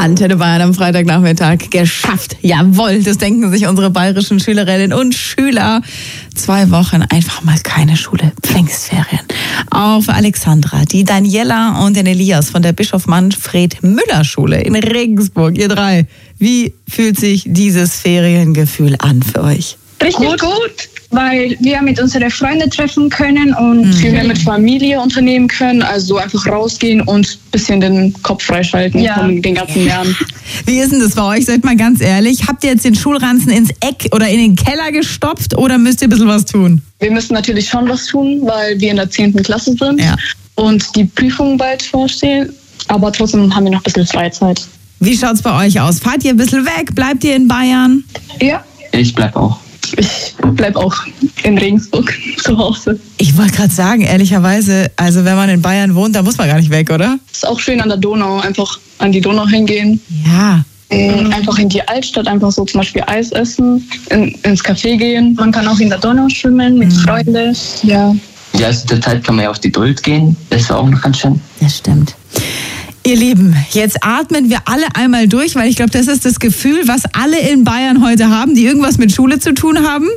Antenne Bayern am Freitagnachmittag geschafft. Jawohl, das denken sich unsere bayerischen Schülerinnen und Schüler. 2 Wochen einfach mal keine Schule, Pfingstferien. Auch für Alexandra, die Daniela und den Elias von der Bischof Manfred Müller Schule in Regensburg. Ihr 3, wie fühlt sich dieses Feriengefühl an für euch? Richtig gut, weil wir mit unseren Freunden treffen können und viel mehr mit Familie unternehmen können, also einfach rausgehen und ein bisschen den Kopf freischalten von den ganzen Lernen. Wie ist denn das bei euch? Seid mal ganz ehrlich, habt ihr jetzt den Schulranzen ins Eck oder in den Keller gestopft oder müsst ihr ein bisschen was tun? Wir müssen natürlich schon was tun, weil wir in der 10. Klasse sind und die Prüfungen bald vorstehen, aber trotzdem haben wir noch ein bisschen Freizeit. Wie schaut's bei euch aus? Fahrt ihr ein bisschen weg? Bleibt ihr in Bayern? Ja. Ich bleib auch. Ich bleibe auch in Regensburg zu Hause. Ich wollte gerade sagen, ehrlicherweise, also wenn man in Bayern wohnt, da muss man gar nicht weg, oder? Ist auch schön an der Donau, einfach an die Donau hingehen. Ja. Einfach in die Altstadt, einfach so zum Beispiel Eis essen, ins Café gehen. man kann auch in der Donau schwimmen mit Freunden. Ja. Ja, also zur Zeit kann man ja auf die Duld gehen. Das war auch noch ganz schön. Das stimmt. Ihr Lieben, jetzt atmen wir alle einmal durch, weil ich glaube, das ist das Gefühl, was alle in Bayern heute haben, die irgendwas mit Schule zu tun haben.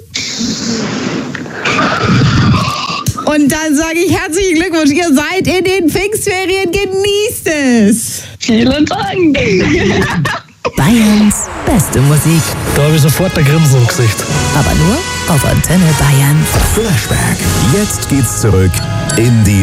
Und dann sage ich herzlichen Glückwunsch, ihr seid in den Pfingstferien, genießt es! Vielen Dank! Bayerns beste Musik. Da habe ich sofort ein Grinsen im Gesicht. Aber nur auf Antenne Bayern. Flashback. Jetzt geht's zurück in die